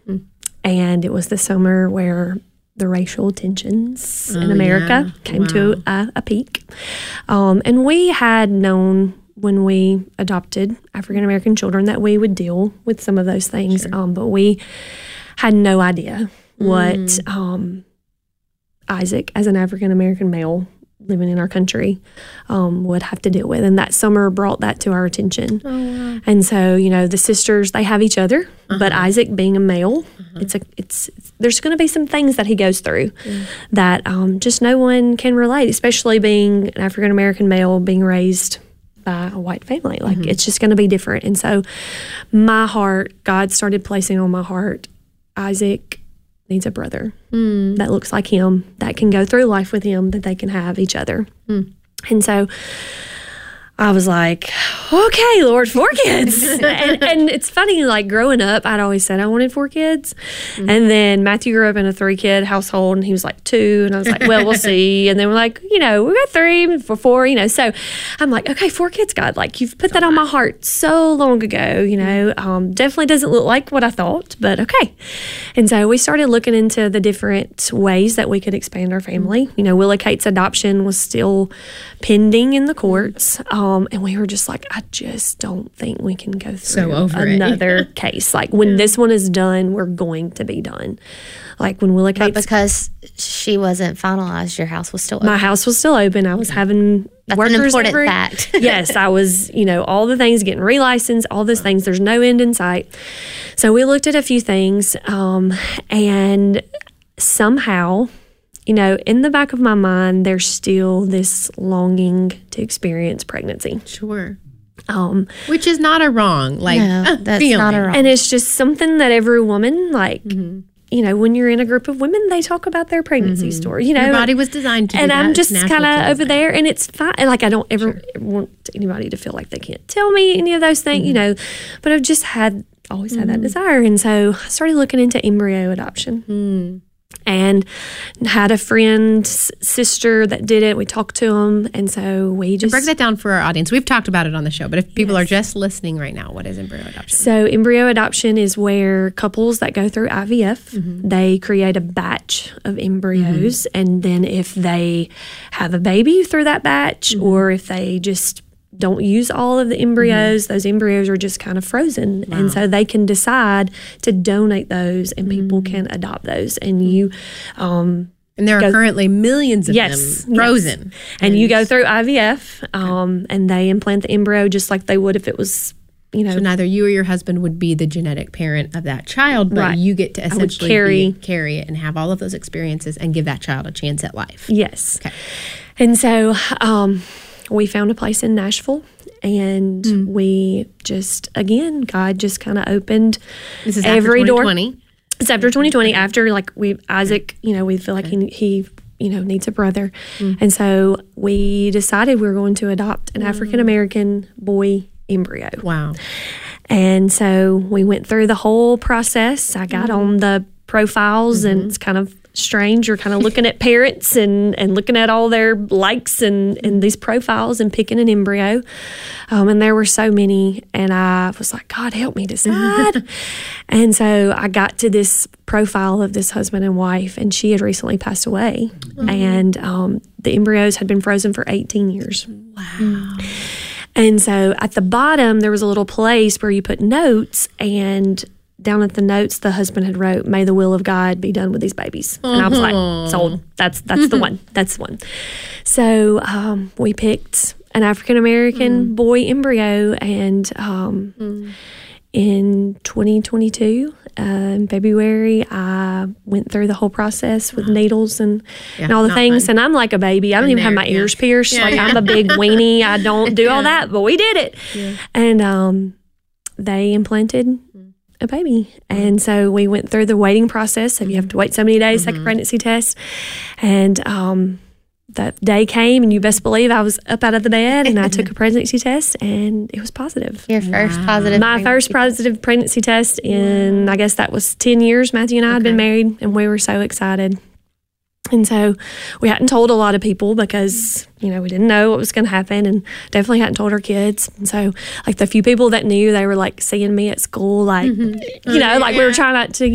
And it was the summer where the racial tensions in America came to a peak. And we had known when we adopted African-American children that we would deal with some of those things. But we had no idea what Isaac, as an African-American male living in our country, would have to deal with. And that summer brought that to our attention. And so, the sisters, they have each other, but Isaac being a male, there's going to be some things that he goes through that just no one can relate, especially being an African-American male being raised by a white family. Like, it's just going to be different. And so God started placing on my heart, Isaac needs a brother that looks like him, that can go through life with him, that they can have each other. And so I was like, okay, Lord, 4 kids. and it's funny, like growing up, I'd always said I wanted 4 kids. And then Matthew grew up in a 3-kid household, and he was like 2. And I was like, well, we'll see. And then we're like, we got 3 for 4, So I'm like, okay, 4 kids, God. Like, you've put that on my heart so long ago, Definitely doesn't look like what I thought, but okay. And so we started looking into the different ways that we could expand our family. Willa Kate's adoption was still pending in the courts. And we were just like, I just don't think we can go through another case. Like, when this one is done, we're going to be done. Like, when Willa Kate... But because she wasn't finalized, your house was still open. My house was still open. I was having workers an important over. fact. Yes, I was, all the things, getting relicensed, all those things. There's no end in sight. So we looked at a few things, and somehow... in the back of my mind, there's still this longing to experience pregnancy. Sure. Which is not a wrong, that's feeling. not a wrong. And it's just something that every woman, when you're in a group of women, they talk about their pregnancy story. Your body was designed to do and that. I'm just kind of over there, and it's fine. Like, I don't ever want anybody to feel like they can't tell me any of those things, But I've just always had that desire. And so I started looking into embryo adoption. And had a friend's sister that did it. We talked to them, and so we just... break that down for our audience. We've talked about it on the show, but if people are just listening right now, what is embryo adoption? So embryo adoption is where couples that go through IVF, they create a batch of embryos, and then if they have a baby through that batch, or if they just don't use all of the embryos, those embryos are just kind of frozen. Wow. And so they can decide to donate those, and people can adopt those. And you... and there are currently millions of them frozen. Yes. And you go through IVF, and they implant the embryo just like they would if it was, So neither you or your husband would be the genetic parent of that child, but you get to essentially carry it and have all of those experiences and give that child a chance at life. Yes. Okay. And so... we found a place in Nashville, and we just, again, God just kind of opened every door. It's after 2020, after Isaac, we feel like he needs a brother. And so we decided we were going to adopt an African-American boy embryo. Wow. And so we went through the whole process. I got on the profiles, and it's kind of strange. You're kind of looking at parents and looking at all their likes and these profiles and picking an embryo. And there were so many, and I was like, God, help me decide. And so I got to this profile of this husband and wife, and she had recently passed away. And the embryos had been frozen for 18 years. Wow. And so at the bottom, there was a little place where you put notes, and down at the notes, the husband had wrote, "May the will of God be done with these babies." And I was like, sold. That's the one. That's the one. So we picked an African-American boy embryo, and in 2022, in February, I went through the whole process with needles and all the things. Fun. And I'm like a baby. I don't even have my ears pierced. I'm a big weenie. I don't do all that, but we did it. Yeah. And they implanted a baby. And so we went through the waiting process. So you have to wait so many days, take a pregnancy test. And that day came, and you best believe I was up out of the bed, and I took a pregnancy test, and it was positive. Your first positive My first positive pregnancy test in, I guess that was 10 years. Matthew and I had been married, and we were so excited. And so we hadn't told a lot of people because, we didn't know what was going to happen, and definitely hadn't told our kids. And so, the few people that knew, they were, seeing me at school, we were trying not to,